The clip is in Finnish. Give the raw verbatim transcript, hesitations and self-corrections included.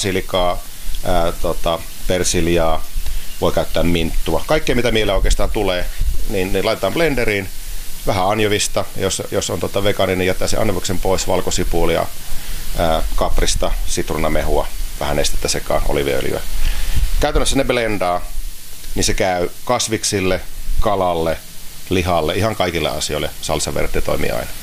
basilikaa, ää, tota, persiljaa, voi käyttää minttua. Kaikkea mitä mieleen oikeastaan tulee, niin, niin laitetaan blenderiin. Vähän anjovista, jos, jos on tota vegaaninen, niin jättää sen anjovoksen pois, valkosipulia, ää, kaprista, sitruunamehua, vähän nestettä sekaan, oliiviöljyä. Käytännössä ne blendaa, niin se käy kasviksille, kalalle, lihalle, ihan kaikille asioille. Salsa verde toimii aina.